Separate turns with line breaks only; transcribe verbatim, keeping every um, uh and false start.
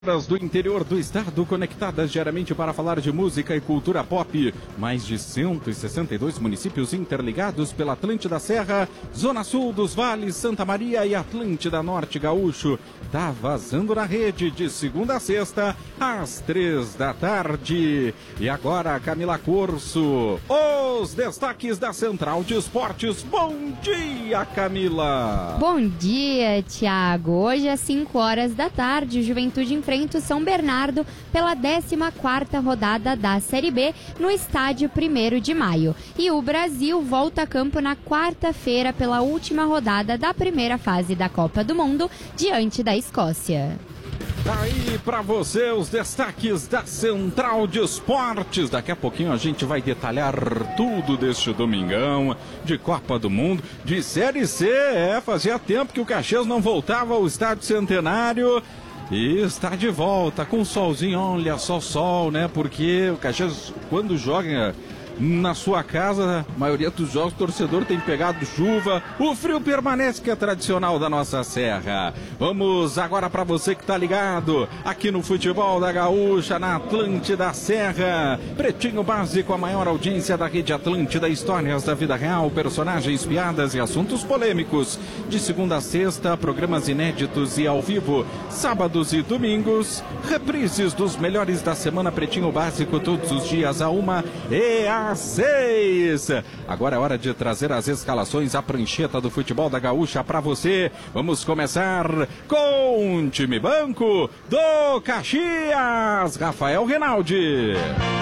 Do interior do estado, conectadas diariamente para falar de música e cultura pop. Mais de cento e sessenta e dois municípios interligados pela Atlântida Serra, Zona Sul dos Vales, Santa Maria e Atlântida Norte Gaúcho. Tá vazando na rede de segunda a sexta, às três da tarde. E agora, Camila Corso, os destaques da Central de Esportes. Bom dia, Camila!
Bom dia, Thiago. Hoje às cinco horas da tarde, o Juventude enfrenta o São Bernardo pela décima quarta rodada da Série B no estádio primeiro de maio. E o Brasil volta a campo na quarta-feira pela última rodada da primeira fase da Copa do Mundo diante da Escócia.
Aí para você os destaques da Central de Esportes. Daqui a pouquinho a gente vai detalhar tudo deste domingão de Copa do Mundo, de Série C. É, fazia tempo que o Caxias não voltava ao Estádio Centenário. E está de volta com solzinho, olha só sol, né? Porque o Caxias, quando joga na sua casa, a maioria dos jogos, o torcedor tem pegado chuva. O frio permanece, que é tradicional da nossa serra. Vamos agora para você que está ligado aqui no Futebol da Gaúcha, na Atlântida Serra. Pretinho Básico, a maior audiência da rede Atlântida. Histórias da vida real, personagens, piadas e assuntos polêmicos. De segunda a sexta, programas inéditos e ao vivo. Sábados e domingos, reprises dos melhores da semana. Pretinho Básico todos os dias a uma e a seis. Agora é hora de trazer as escalações, a prancheta do Futebol da Gaúcha para você. Vamos começar com o time banco do Caxias, Rafael Reinaldi.